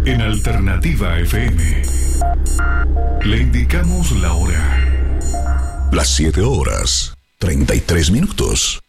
En Alternativa FM le indicamos la hora. Las 7 horas, 33 minutos.